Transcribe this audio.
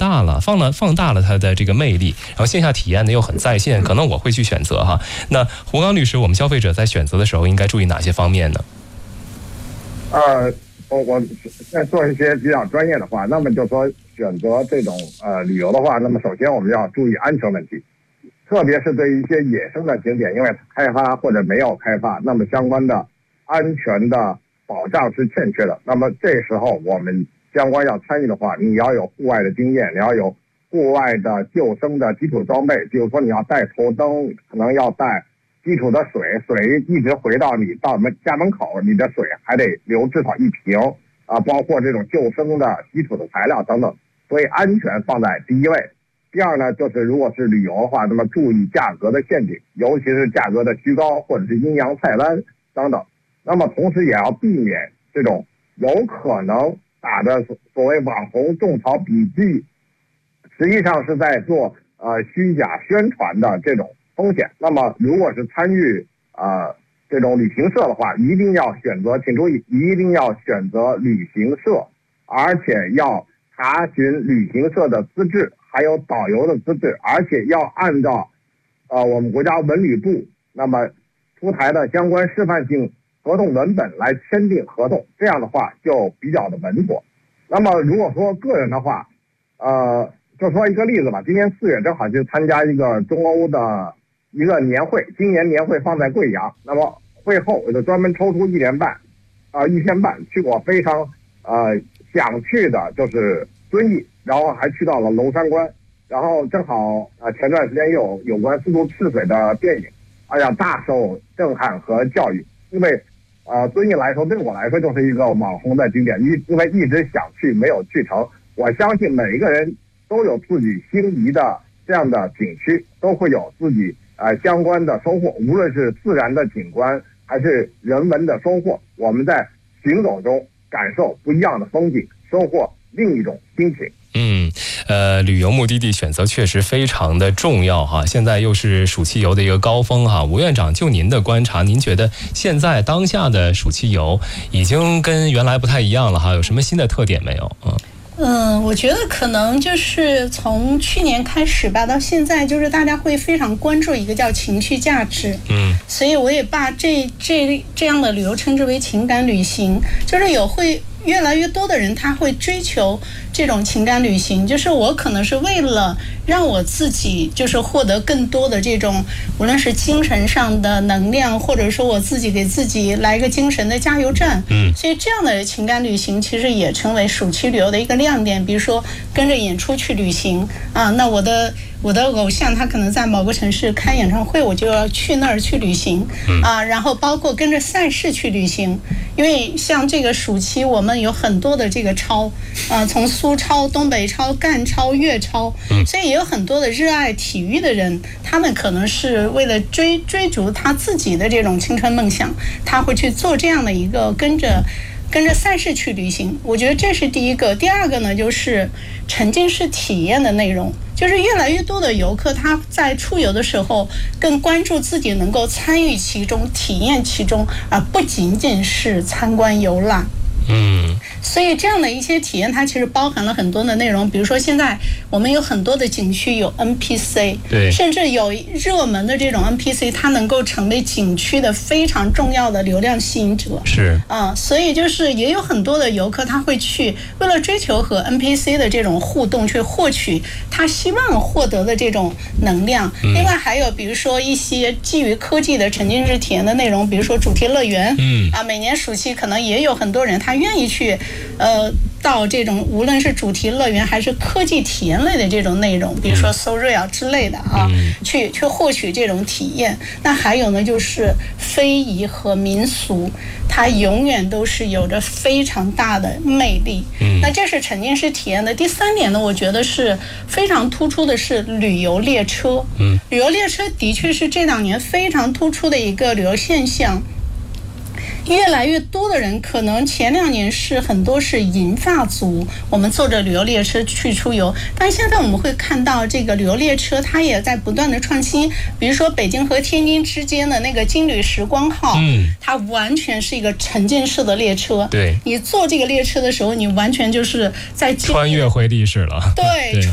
大了，放大了它的这个魅力，然后线下体验呢又很在线，可能我会去选择哈。那胡刚律师，我们消费者在选择的时候应该注意哪些方面呢？ 我再做一些比较专业的话，那么就说选择这种旅游的话，那么首先我们要注意安全问题，特别是对于一些野生的景点，因为开发或者没有开发，那么相关的安全的保障是欠缺的。那么这时候我们相关要参与的话，你要有户外的经验，你要有户外的救生的基础装备，比如说你要带头灯，可能要带基础的水一直回到你到家门口，你的水还得留至少1瓶包括这种救生的基础的材料等等，所以安全放在第一位。第二呢，就是如果是旅游的话，那么注意价格的陷阱，尤其是价格的虚高或者是阴阳菜单等等。那么同时也要避免这种有可能打的所谓网红种草笔记，实际上是在做虚假宣传的这种风险。那么如果是参与这种旅行社的话，一定要选择，请注意，一定要选择旅行社，而且要查询旅行社的资质，还有导游的资质，而且要按照我们国家文旅部那么出台的相关示范性合同文本来签订合同，这样的话就比较的稳妥。那么如果说个人的话，就说一个例子吧，今年4月正好去参加一个中欧的一个年会，今年年会放在贵阳，那么会后我就专门抽出1天半去过非常想去的就是遵义，然后还去到了娄山关，然后正好前段时间又有关速度赤水的电影，哎呀大受震撼和教育。因为遵义来说，对我来说就是一个网红的景点，因为一直想去没有去成。我相信每一个人都有自己心仪的这样的景区，都会有自己相关的收获，无论是自然的景观还是人文的收获，我们在行走中感受不一样的风景，收获另一种心情。 旅游目的地选择确实非常的重要哈。现在又是暑期游的一个高峰哈。吴院长，就您的观察，您觉得现在当下的暑期游已经跟原来不太一样了哈？有什么新的特点没有？ 我觉得可能就是从去年开始吧，到现在就是大家会非常关注一个叫情绪价值。所以我也把这样的旅游称之为情感旅行，就是会越来越多的人他会追求这种情感旅行，就是我可能是为了让我自己就是获得更多的这种无论是精神上的能量，或者说我自己给自己来一个精神的加油站。所以这样的情感旅行其实也成为暑期旅游的一个亮点。比如说跟着演出去旅行那我的偶像他可能在某个城市开演唱会，我就要去那儿去旅行然后包括跟着赛事去旅行。因为像这个暑期我们有很多的这个超从苏超、东北超、赣超、粤超，所以也有很多的热爱体育的人，他们可能是为了追逐他自己的这种青春梦想，他会去做这样的一个跟着赛事去旅行。我觉得这是第一个。第二个呢，就是沉浸式体验的内容，就是越来越多的游客他在出游的时候更关注自己能够参与其中、体验其中，而不仅仅是参观游览。所以这样的一些体验它其实包含了很多的内容，比如说现在我们有很多的景区有 NPC， 对， 甚至有热门的这种 NPC 它能够成为景区的非常重要的流量吸引者。 是所以就是也有很多的游客他会去为了追求和 NPC 的这种互动，去获取他希望获得的这种能量。另外还有比如说一些基于科技的沉浸式体验的内容，比如说主题乐园每年暑期可能也有很多人他愿意去到这种无论是主题乐园还是科技体验类的这种内容，比如说 SoReal 之类的去获取这种体验。那还有呢，就是非遗和民俗，它永远都是有着非常大的魅力。那这是沉浸式体验的。第三点呢，我觉得是非常突出的是旅游列车。旅游列车的确是这2年非常突出的一个旅游现象。越来越多的人，可能前2年是很多是银发族，我们坐着旅游列车去出游，但现在我们会看到这个旅游列车它也在不断的创新。比如说北京和天津之间的那个金旅时光号，它完全是一个沉浸式的列车。 对， 你坐这个列车的时候，你完全就是在穿越回历史了。 对。